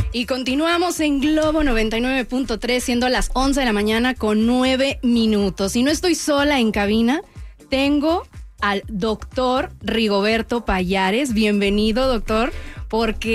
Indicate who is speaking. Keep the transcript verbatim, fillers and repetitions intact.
Speaker 1: Y continuamos en Globo noventa y nueve punto tres, siendo las once de la mañana con nueve minutos. Y no estoy sola en cabina, tengo al doctor Rigoberto Pallares. Bienvenido, doctor, porque